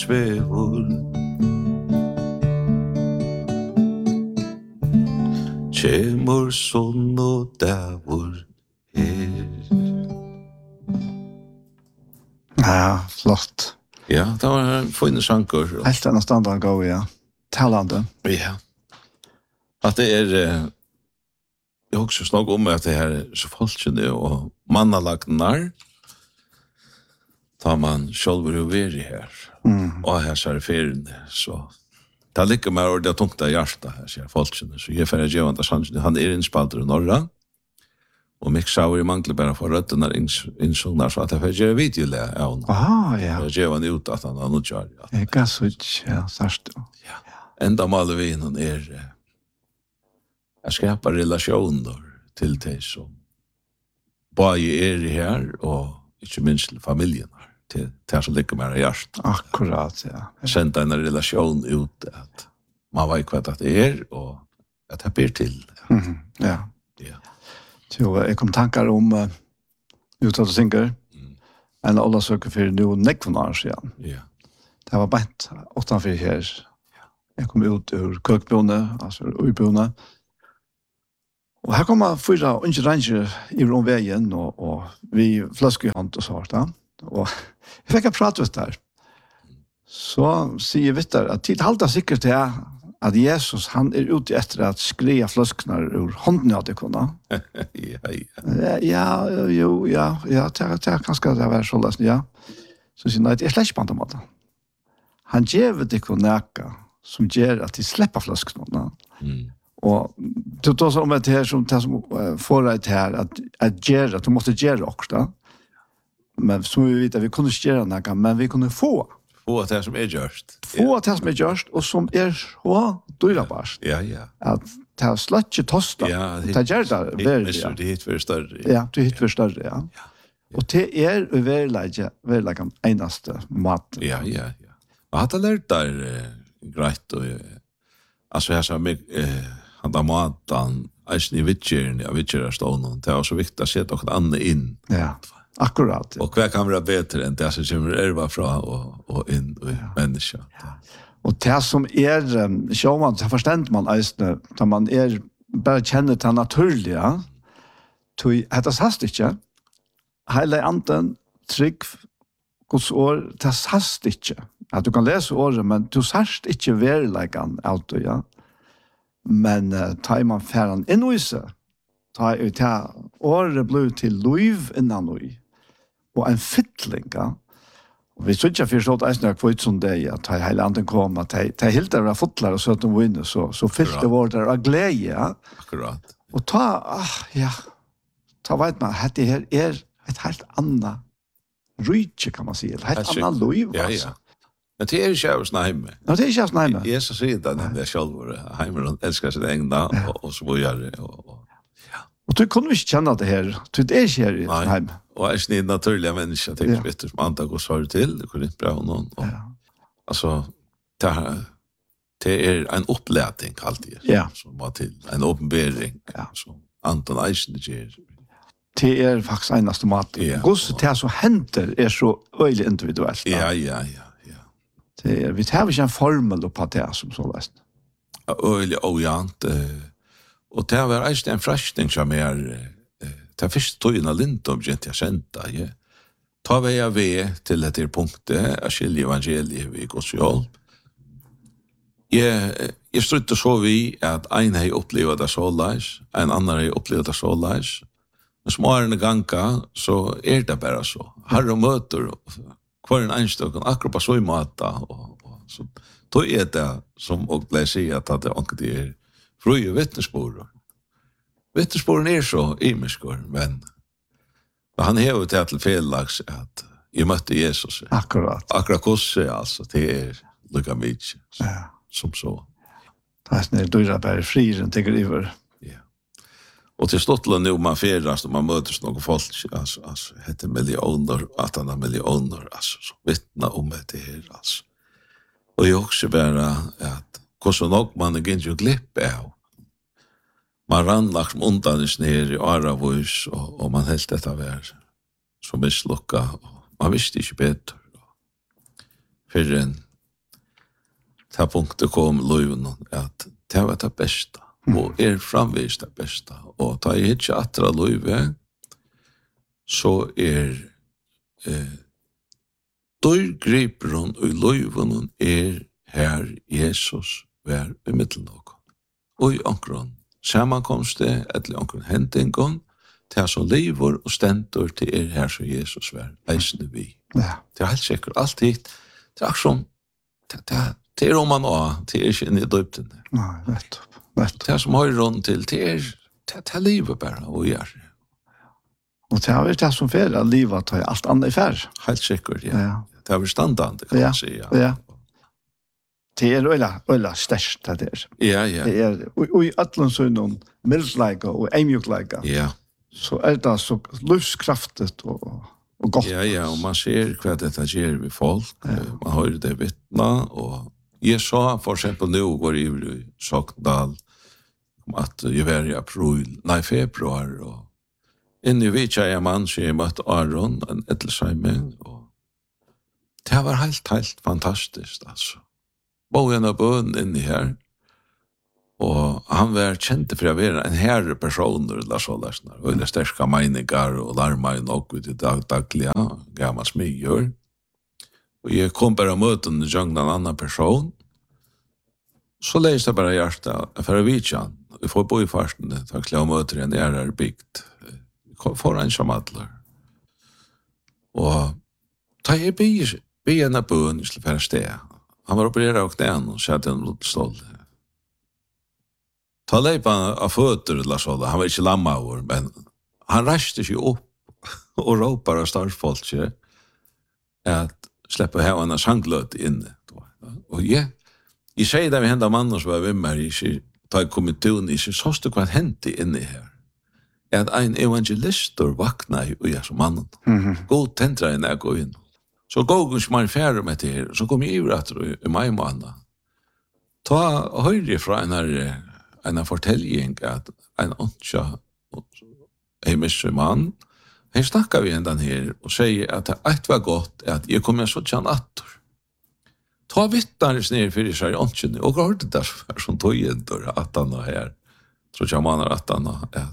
svevur Kjemur sonn og davur her. Ja, flott. Ja, det var en fin sanger. Helt annan standard gå, ja. Talande. Ja. At det jag också snakk om at det her så folkene og mannalagnar tar man sjølver jo veri her. Og her så er ferien, så det ligger meg og det er tungt av hjertet her, sier folkene. Så jeg får gjøre han sannsyn. Han innspalter i Norra. Og Mick Sauer mangler bare for røttene innsågner, så at jeg får gjøre videoleg av honom. Ja. Jeg gjør han ut at han har noe kjær. Jeg kan så ikke, ja, sørst. Ja. Enda maler vi innan jeg skapar relasjoner til de som bare i her, og ikke minst til familien her, til det som ligger med hjert. Akkurat, ja. Senda en relasjon ut, at man vet hva det og at det blir til. Ja. Så jeg kom tankar om utsatt og synger, en alla søker for nu nekvånar siden. Ja. Det var bænt 8-4 her. Jeg kom ut ur køkbjone, altså uibjone, og her kommer 4 unge ranger i romveien, og vi flasker i hånd og svart. Og jeg fikk prate ut der. Så sier Vittar at tid halda sikkert til at Jesus, han ute etter at skria flasknar ur hånden av det kunne. Ja, det er kanskje det var så løsning, ja. Så sier nei, det er slett på andre måte. Han gjør det ikke nækka som gjør at de slipper flasknar. Og det er om det her som får deg til her, at gjøre, at du måtte gjøre også. Men som vi vet, vi kunne ikke gjøre noe, men vi kunne få. Få det som gjørst. Få det som gjørst, og som så dyrebarst. Ja. At det er slett ikke tosta. Ja, det gjør det veldig. Det er hitt større. Ja, det er hitt større, ja. Og det er veldig eneste mat. Ja. Og hadde lært der greit, og altså jeg sa meg, han da maten, eisen i vitgjørstånden, det er også viktig å se noe annet inn. Ja, akkurat. Og hva kan være bedre enn det som kommer erva fra og inn i mennesker. Og det som sjåman, så forstender man eisene, da man bare kjenner det naturlige, det sast ikke, hele anden, trygg, Guds år, det sast ikke. At du kan lese året, men du sast ikke verleggene av det, ja. Men tar man færen inn i seg, tar året blir til liv innan noe, og en fytling, ja. Og vi synes ikke forstått eisen jeg kvitt som det, at da hele anden kom, at de helt der var fotler og søt om vinner, så fyllte vår der av glede, ja. Akkurat. Og ta vet man, at det her et helt annet rydtje, kan man si, et helt annet liv, altså. Ja. Men det er ikke av oss hjemme. Ja, det er ikke av oss hjemme. Jesus sier det, nemlig selv våre hjemme, og elsker sin egen da, og så bor jeg det. Og du kunne ikke kjenne det her, du er ikke her i hjemme. Og jeg er snitt naturlige mennesker, tenker jeg vet, som andre går svar til, det kunne ikke bra noen. Altså, det er en opplæting alltid, som var til, en åpenbering, som Anton Eisen gjør. Det er faktisk eneste mat. Gosse, det som henter er så øyelig individuelt. Ja. Vi har ikke en formel på det som så løst. Øyelig ojant. Og det var en frashning som det første tøyen av Lindom begynte jeg kjente. Ta vei av til dette punktet, jeg skiljer evangeliet i Guds hjelp. Jeg strutte så vi at en har opplevd det så leis, en annen har opplevd det så leis. Men som årene ganga, så det bare så. Herre møter, hver en enstøkken, akkurat på så i mata, og så tog det som og ble si at det er fru og vittnesbord. Vittnesborden så imiskor, men han hever til fellags at jeg møtte Jesus. Akkurat kosse, altså, det lukka mykje, som så. Det er sånn dyra bare friren til iver. Og til Stottla nu man ferast og man møtes noen folk, altså, hette millioner, 18 millioner, altså, som vittna om det her, altså. Og jeg også bare at hvordan nok man gint jo glipp av. Man rann liksom undan ned i Aravus, og man helt dette var så mislukka, og man visste ikke bedre. For ta punktet kom Löven att det var det bästa och framvis det bästa och ta I inte attra Löve så då griper hon I Löven här Jesus var I mitten av och I ankron sammankomst eller ankron händingon till som lever och ständer till här som Jesus var eisne vi. Ja. Det helt säkert alltid det som det om man det inte inne I döpten. Nej, vet. Det som har runt till det lever bara och gör. Och det har det som för att livet tar allt annat I färd. Helt säkert, ja. Det har standande kan man säga. Ja. Det ölla störst det där. Ja. Det och I allan så någon mildlaga och emjuklaga. Ja. Så det så livskraftigt och gott. Ja, och man ser vad detta ger vi folk. Man hör det vittna och jag sa för exempel nu går I Sockdal att jag var I februar och inne vet jag man ser mot Aron en Etelsheim och det var helt fantastiskt alltså. Bogen och bön inne här. Och han var känd för att vara en herre person eller så där. Och det starka meningar och larma nog ut I dagliga gamla smyger. Och jag kom bara möta en annan person. Så läste jag bara hjärta för att vita. Vi får bo I farsten. Ta klä möter en är byggt. Får en som alla. Och ta I be en bön I för stä. Han var opererad och knän och satt en rullstol. Ta leipan av fötter eller så. Han var inte lammaur, men han reste sig upp och ropar av starsfolket att släppa här en sanglöt inne. Och jag säger det med hända mannen som var vid mig, ta I kommittun, jag såg det vad hände inne här. Att en evangelistor vaknade och jag som mannen. God tändra när jag går in. Så går jag som färre med det här, så kom jag I I maj månad. Ta höjre från en fortelling att en åndsja hemmistre man här snackar vi ändan här och säger att det var gott att jag kommer så tjän attor. Ta vittnares ner för sig åndsjen och går det där som tog in då att han här tror jag man att han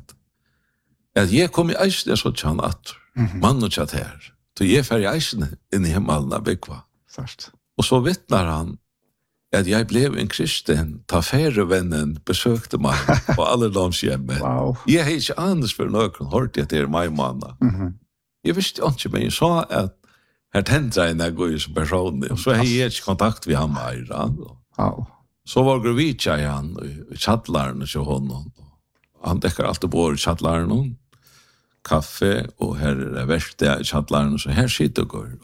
att jag kommer eisne så tjän attor. Man och chat här. Så jag färg eisne in I himmelna bekva. Först. Och så vittnar han att jag blev en kristen, ta färrevännen besökte mig på alderdomshjemmet. Wow. Jag har inte annars för någon hört att det är mig manna. Jag visste inte, men jag sa att här tändra en går som person. Och så har jag inte kontakt med honom här. Wow. Så var gravidja I han I chattlaren till honom. Han däckar alltid på I chattlaren. Kaffe och här är det värsta I chattlaren. Så här sitter går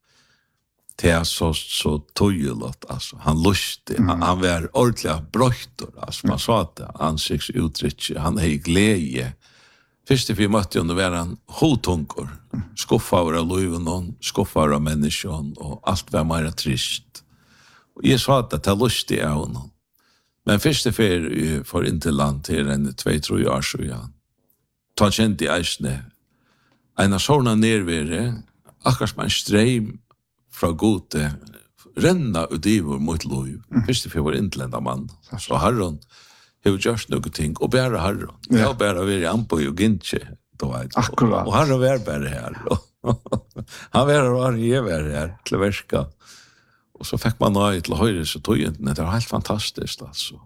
det är så tydligt alltså han lustig han var ordentligt bröjtor alltså man sa att ansiktsuttryck han är glädje först vi mötte under våran hotunkor skuffar av löven skuffar av människan och allt var mer trist och jag sa att det är lustigt av honom men först för inte land till en 2-3 år sedan ta kände I eisne en såna nervere akkurat som en ström fra gode renna ut I vår mot lov. Først for vår intlenda mann. Så Herren har gjort noen ting, og bare Herren. Jeg har bare vært I Ambo og Gintje. Akkurat. Og Herren var bare her. Han var jeg var her til å verska. Og så fikk man nøye til høyre så tøyentene. Det var helt fantastisk, altså.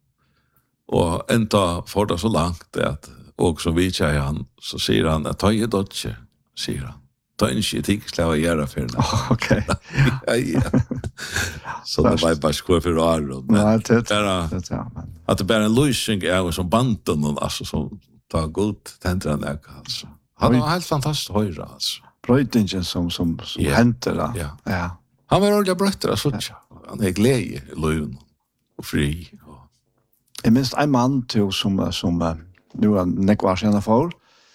Og enda får det så langt at, og så vidt jeg han, så sier han at tøye dødje, sier han. Ta inte tiksla göra för det. Okej. Ja. Så det var bara skor för år. Nej, det att det bara en lösning är som banten och alltså som tar gott tändra där alltså. Han var helt fantastiskt höra alltså. Brötingen som händer då. Ja. Han var ordentligt brötter så. Han är glädje, lugn och fri. Jag minns en man till som nu är nekvar sena för.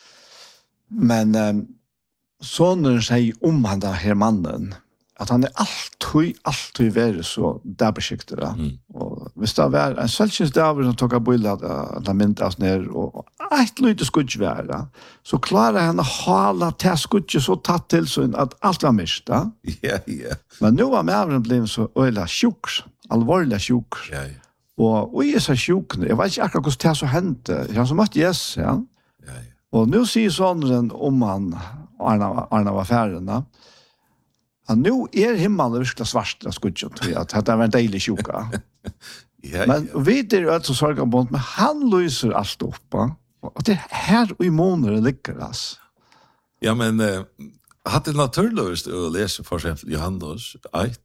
Men sonen säger han den här mannen att han är alltid väldigt så där beskickter och hvis det var en sälchens där som tog bild att myntas ner och ett lite skuddsvärda så klarar han att hålla till skuddet så till så att allt var mist. Ja. Men nu var mävren blev så öla sjuk alvorliga sjuk. Ja, ja. Og i så sjukne, jeg vet ikke akkurat hvordan det så hendte. Jeg har møtt Jesus, ja. Ja, ja. Og nu sier sånn om han, Arna var færden, at nå himmelen virkelig svart, jeg skulle ikke tro at det var en deilig sjuka. Ja, Men vi er jo så sorgen på, men han lyser alt opp, og det her og i måneder ligger, altså. Ja, men hade det naturligtvis att läsa för exempel Johannes 1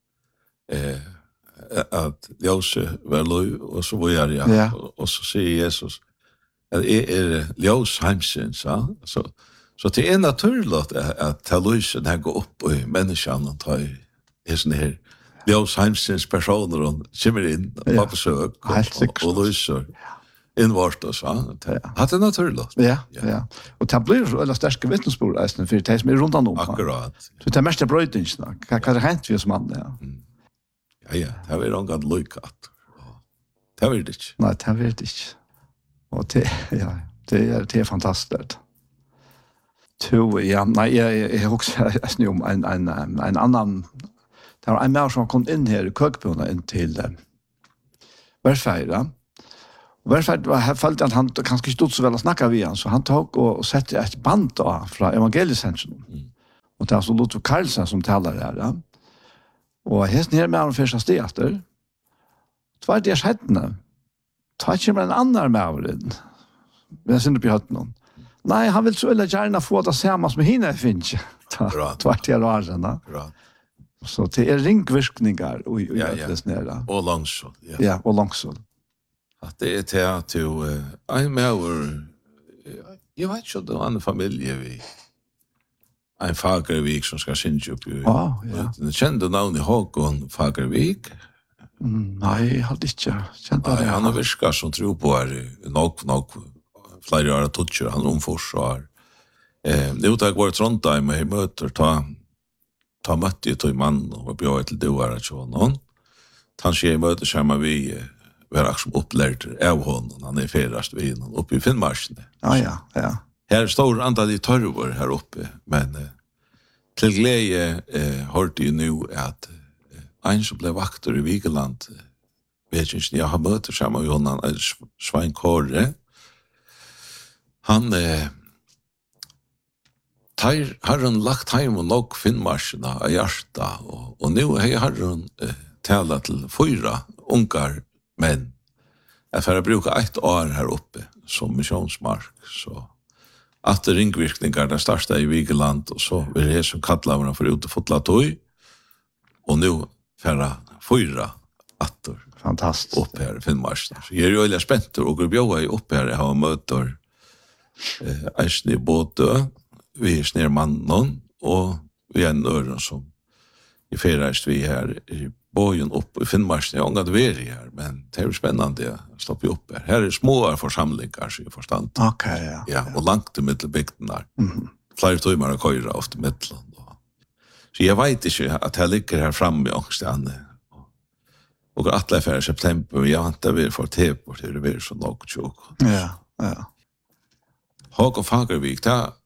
att Jose var lov och så var jag Ja. och så säger Jesus att ljus heimsen så det är naturligt att ta lysen här gå upp i människan och ta i sån här ljus heimsens personer och kommer in på besök och lyser invart och så. Hade det naturligt. Ja. Och det blir så eller starka vittnesbörd alltså för det som är runt omkring. Akkurat. Så det är mest brötningsna. Kan det hänt vi som man ja. Ja, det var något lyckat. Det var det inte. Nej, det var det inte. Och det är fantastiskt. Ja, nej, jag också nu om en annan det var en mer som kom in här i kökbona in till Versfeira. Versfeira var här fallt att han kanske stod så väl att snacka vi han så han tog och satte ett band då från evangeliescentralen. Och det är så Luther Karlsson som talar där. Ja. Och hästen här med han första steget. Två det skedde. Två kommer en annan med. Men sen det hade någon. Nej, han vill så eller gärna få det samma som hinner finns. Två det är då. Bra. Så det är ringvirkningar och det snära. Och långsåld. Ja, och långsåld. Att det är till en med jag vet inte det var en familj vi en Fagervik som ska synja upp ju. Ja. Du kände namn i Håkon Fagervik? Nej, jag hade inte känt det. Han har viskat som tror på nog flera år toucher han omforsvar. Det uttag var Trondheim med möter ta mötte till man och bjöd till doare så någon. Han sker möter samma vi var som upplärd av honom. Han är ferast vid honom uppe i Finnmarsen. Ja. Här står antal i torvor här uppe, men till glädje hörde ju nu att en som blev vakter i Vigeland vet inte, jag har möter samma med honom, Svein Kåre. Han har han lagt hem och nog Finnmarsen av hjärta och nu har han talat till 4 ungar män. Jag får bruka 1 år här uppe som missionsmark så att det ringvirkningar där starta i Vigeland och så vill det som kallar för ut och fotla tog och nu färra 4 attor. Fantastiskt. Upp här i Finnmarsen. Så jag är ju väldigt spänt och går bjöa upp här har möter Eisne Båtö vi är snär mannen och vi är en öron som i ferast vi här i bojen upp i Finnmarsen. Jag har inte varit här, men det är spännande att stoppa upp här. Här är små församlingar, så jag förstår. Okej, ja. Och långt i mittelbygden där. Flera timmar att köra ofta i mitten. Så jag vet inte att jag ligger här framme i ångstande. Och att det är september, jag har inte varit för tepor till det blir så något tjock. Ja. Håkon Fagervik,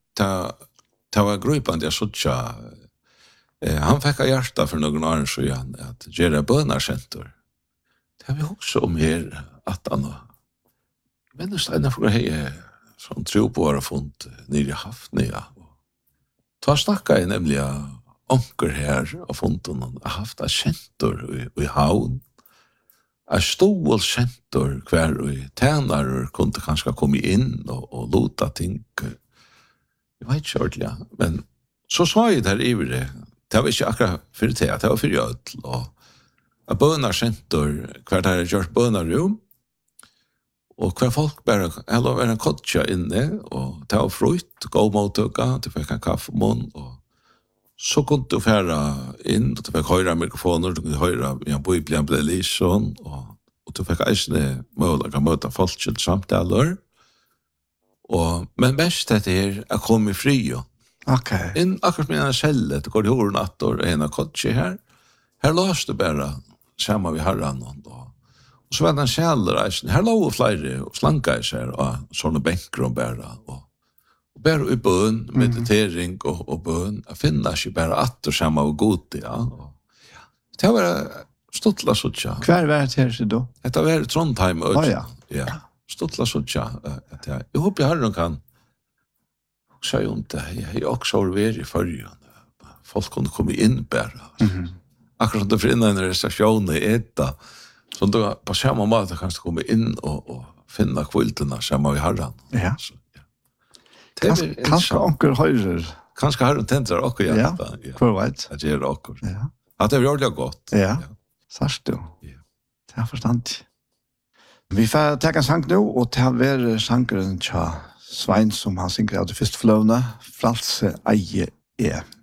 det var grupande jag sådär. Han fick av hjärta för någon år sedan att göra bönarcenter. Det har vi också om här att han människor för det som tror på har funnit nere i Hafnia. Ta snacka i nämligen onker här och funnit någon haft ett center i havn. Ett stort center kvar i tjänare kunde kanske komma in och låta ting. Jag vet inte ordentligt, men så sa jag där i det. Det var inte akkurat för det var för ödl. Och bönarcenter, kvar där är gjort bönarrum. Och kvar folk bara, eller var en kotcha inne, och det var frukt, gå mot öka, du fick en kaffemån, och så kunde du färra in, och du fick höra mikrofoner, du kunde höra en bibeln blev lysen, och du fick eisne möjliga möta folk till samtaler. Men bäst det är att komma i fri. Okej. In akkurat med en celle, det går i hornatt och en av kotche här. Här lås det bara samma vi harran och så var det en kjellreisen. Här låg flere och slanka i sig och sådana bänkar och bara i bön, meditering och bön. Jag finner sig bara att och samma och god, ja. Det var Stuttla suttja. Kvar var det här då? Det var i Trondheim. Ja. Ja. Stuttla suttja. Jag hoppas Herren kan säga om det. Jag är också över i förrjun. Folk kunde komma in bara. Akkurat som det för innan en restauration i Eta. Så då på samma måte kanske komma in och finna kvälterna samma vi Herren. Ja. Så, ja. Kanske onkel höjer. Kanske Herren tänder också hjälpa. Ja, för vet. Att göra också. Ja. Att det är väldigt gott. Ja. Särskilt du. Ja. Det har förstått. Vi får ta en sang nu, och det har varit sangeren Svein som han synger av det första flövna, Fralse eie